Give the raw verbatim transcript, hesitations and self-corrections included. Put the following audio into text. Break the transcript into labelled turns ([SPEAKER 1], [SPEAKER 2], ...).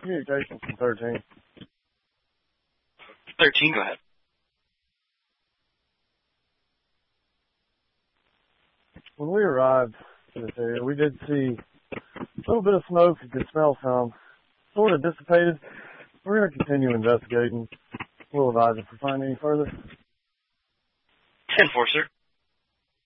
[SPEAKER 1] communication from thirteen.
[SPEAKER 2] thirteen, go ahead.
[SPEAKER 1] When we arrived to this area, we did see a little bit of smoke and could smell some. Sort of dissipated. We're going to continue investigating. We'll advise if we find any further.
[SPEAKER 2] ten four, sir.